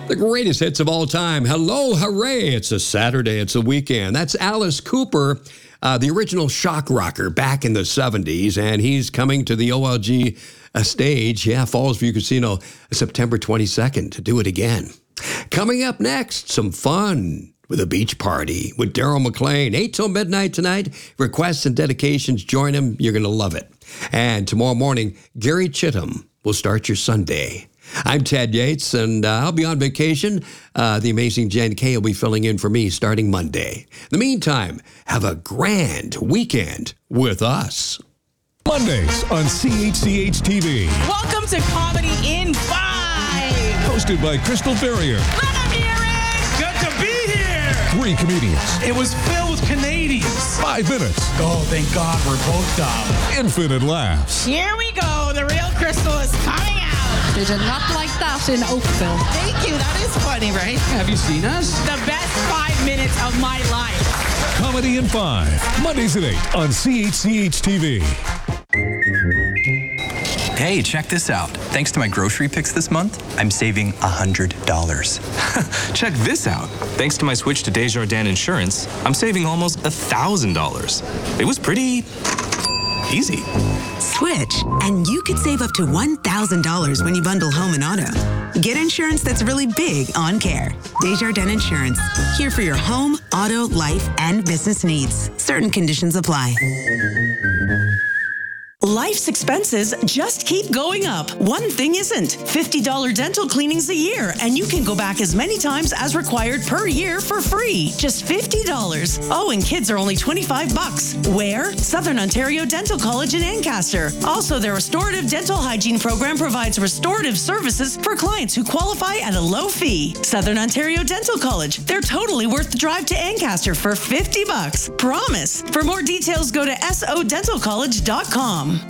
The greatest hits of all time. Hello, hooray. It's a Saturday. It's a weekend. That's Alice Cooper, the original shock rocker back in the 70s. And he's coming to the OLG stage. Yeah, Fallsview Casino, September 22nd to do it again. Coming up next, some fun with a beach party with Daryl McLean. 8 till midnight tonight. Requests and dedications. Join him. You're going to love it. And tomorrow morning, Gary Chittum will start your Sunday. I'm Ted Yates, and I'll be on vacation. The amazing Jen Kay will be filling in for me starting Monday. In the meantime, have a grand weekend with us. Mondays on CHCH-TV. Welcome to Comedy in 5. Hosted by Crystal Ferrier. Let them hear it. Good to be here. 3 comedians. It was filled with Canadians. 5 minutes. Oh, thank God we're both dumb. Infinite laughs. Here we go. The real Crystal is coming out. They did not like that in Oakville. Thank you. That is funny, right? Have you seen us? The best 5 minutes of my life. Comedy in 5. Mondays at 8 on CHCH-TV. Hey, check this out. Thanks to my grocery picks this month, I'm saving $100. Check this out. Thanks to my switch to Desjardins Insurance, I'm saving almost $1,000. It was pretty easy. Switch, and you could save up to $1,000 when you bundle home and auto. Get insurance that's really big on care. Desjardins Insurance. Here for your home, auto, life, and business needs. Certain conditions apply. Life's expenses just keep going up. One thing isn't. $50 dental cleanings a year, and you can go back as many times as required per year for free. Just $50. Oh, and kids are only $25. Where? Southern Ontario Dental College in Ancaster. Also, their restorative dental hygiene program provides restorative services for clients who qualify at a low fee. Southern Ontario Dental College. They're totally worth the drive to Ancaster for $50. Promise. For more details, go to sodentalcollege.com.